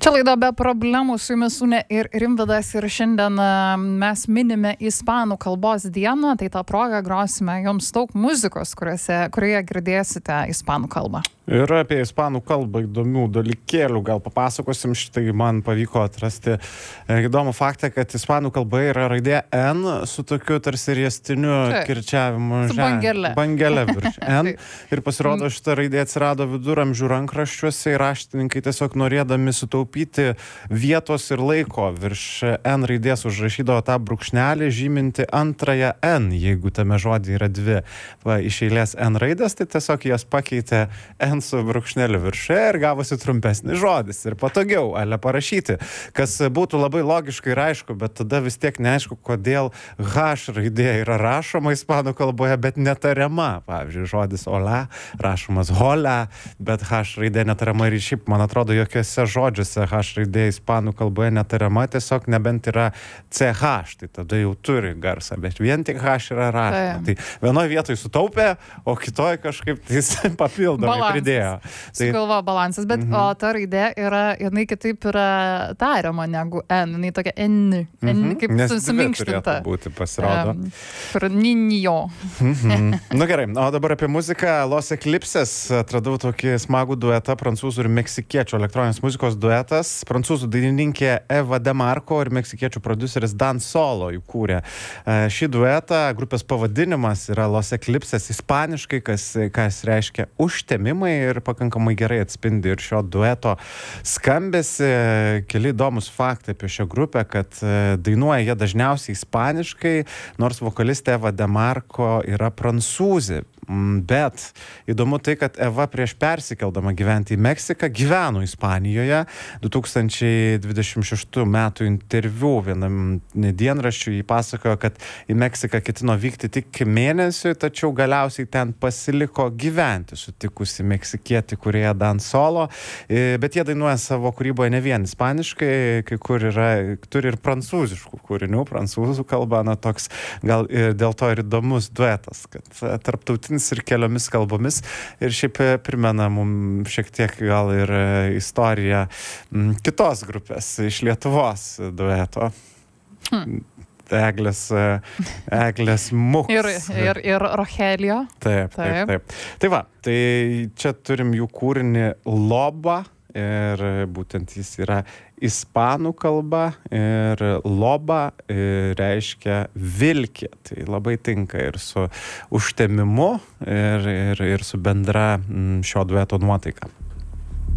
Čia laida be problemų, su jumis Unė ir Rimvydas ir šiandien mes minime ispanų kalbos dieną, tai tą progą grosime jums daug muzikos, kurioje girdėsite ispanų kalbą. Ir apie ispanų kalbą įdomių dalykėlių gal papasakosim. Štai man pavyko atrasti įdomų faktą, kad ispanų kalba yra raidė N su tokiu tarsi riestiniu kirčiavimu. Su bangele. Bangele virš N. Ir pasirodo, šita raidė atsirado viduramžių rankraščiuose ir raštininkai tiesiog norėdami sutaupyti vietos ir laiko virš N raidės užrašydavo tą brūkšnelį žyminti antrąją N, jeigu tame žodį yra dvi iš eilės N raidės, tai tiesiog jas pakeitė N su brūkšneliu viršuje ir gavosi trumpesnis žodis ir patogiau parašyti, kas būtų labai logiškai ir aišku, bet tada vis tiek neaišku, kodėl H raidė yra rašoma ispanų kalboje, bet netariama. Pavyzdžiui, žodis hola rašomas hola, bet H raidė netariama ir šiaip, man atrodo, jokiuose žodžiuose H raidė ispanų kalboje netariama, tiesiog nebent yra CH, tai tada jau turi garsą, bet vien tik H yra rašoma. Tai vienoje vietoje sutaupė, o kitoje kažkaip tai papildomai pridėjo. Sugalvo balansas, bet o ta raidė yra, jinai kitaip yra tariama negu N, jinai tokia N, kaip suminkštinta. Nes būti pasirodo. Ninjo. Nu gerai, o dabar apie muziką. Los Eclipses atradau tokį smagų duetą, prancūzų ir meksikiečių elektroninės muzikos duetas. Prancūzų dainininkė Eva DeMarco ir meksikiečių prodiuseris Dan Solo įkūrė šį duetą. Grupės pavadinimas yra Los Eclipses ispaniškai, kas reiškia užtemimai ir pakankamai gerai atspindi ir šio dueto skambesi. Keli įdomus faktai apie šią grupę, kad dainuoja jie dažniausiai ispaniškai, nors vokalistė Eva DeMarco yra prancūzė. Bet įdomu tai, kad Eva prieš persikeldama gyventi į Meksiką gyveno Ispanijoje. 2026 metų interviu vienam dienraščiui jį pasakojo, kad į Meksiką ketino vykti tik mėnesiui, tačiau galiausiai ten pasiliko gyventi, sutikusi meksikietį kūrėją Dan Solo. Bet jie dainuoja savo kūryboje ne vien ispaniškai, kai kur turi ir prancūziškų kūrinių, prancūzų kalba, na toks gal ir dėl to ir įdomus duetas, kad tarptautinis ir keliomis kalbomis. Ir šiaip primena mums šiek tiek gal ir istoriją kitos grupės iš Lietuvos dueto. Eglės Muchs. Ir Rogelio. Taip. Tai va, tai čia turim jų kūrinį Loba. Ir būtent jis yra ispanų kalba ir loba reiškia vilkė. Tai labai tinka ir su užtemimu ir su bendra šio dueto nuotaika.